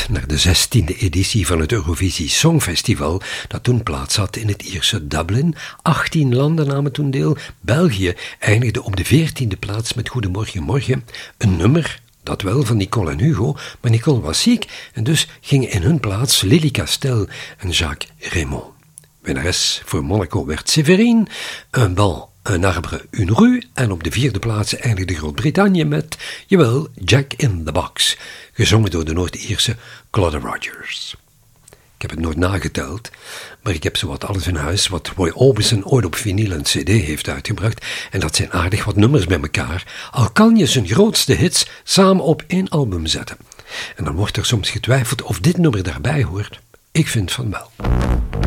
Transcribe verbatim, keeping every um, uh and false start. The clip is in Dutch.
naar de zestiende editie van het Eurovisie Songfestival, dat toen plaats had in het Ierse Dublin. achttien landen namen toen deel. België eindigde op de veertiende plaats met Goedemorgen Morgen, een nummer, dat wel, van Nicole en Hugo, maar Nicole was ziek en dus gingen in hun plaats Lily Castel en Jacques Raymond. Winnares voor Monaco werd Séverine, Un banc, un arbre, une rue, en op de vierde plaats eindigde Groot-Brittannië met, jawel, Jack in the Box, gezongen door de Noord-Ierse Claude Rogers. Ik heb het nooit nageteld, maar ik heb zowat alles in huis wat Roy Orbison ooit op vinyl en cd heeft uitgebracht, en dat zijn aardig wat nummers bij elkaar, al kan je zijn grootste hits samen op één album zetten. En dan wordt er soms getwijfeld of dit nummer daarbij hoort. Ik vind van wel.